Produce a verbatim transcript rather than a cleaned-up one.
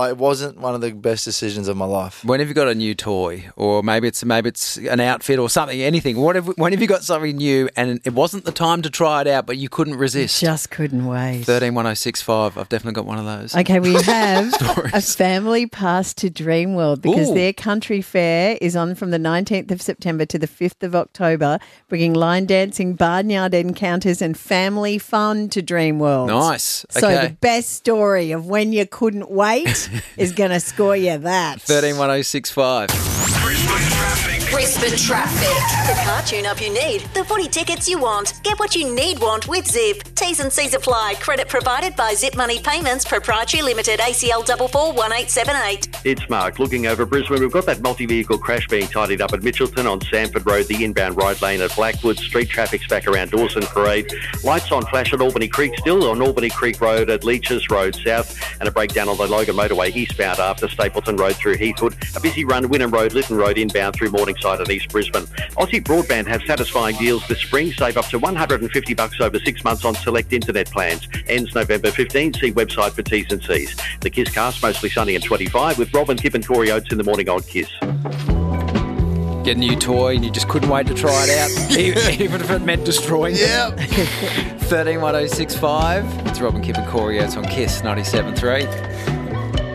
It wasn't one of the best decisions of my life. When have you got a new toy, or maybe it's maybe it's an outfit or something, anything? What have, when have you got something new and it wasn't the time to try it out, but you couldn't resist? Just couldn't wait. Thirteen one zero six five. I've definitely got one of those. Okay, we have a family pass to Dreamworld because Ooh. their country fair is on from the nineteenth of September to the fifth of October, bringing line dancing, barnyard encounters, and family fun to Dreamworld. Nice. So Okay. the best story of when you couldn't wait is going to score you that. Thirteen one zero six five. Brisbane Traffic. The car tune-up you need. The footy tickets you want. Get what you need want with Zip. T's and C's apply. Credit provided by Zip Money Payments Proprietary Limited. A C L four four one eight seven eight. It's Mark. Looking over Brisbane, we've got that multi-vehicle crash being tidied up at Mitchelton on Sanford Road, the inbound right lane at Blackwood. Street traffic's back around Dawson Parade. Lights on flash at Albany Creek, still on Albany Creek Road at Leeches Road South, and a breakdown on the Logan Motorway eastbound after Stapleton Road through Heathwood. A busy run Wynnum Road, Lytton Road inbound through Morningside and East Brisbane. Aussie Broadband have satisfying deals this spring. Save up to one hundred fifty bucks over six months on select internet plans. Ends November fifteenth. See website for T's and C's. The Kiss Cast, mostly sunny and twenty-five, with Robin, Kip and Corey Oates in the morning on Kiss. Get a new toy and you just couldn't wait to try it out, even, even if it meant destroying it. Yeah. Thirteen one zero six five. It's Robin, Kip and Corey Oates on Kiss ninety-seven point three.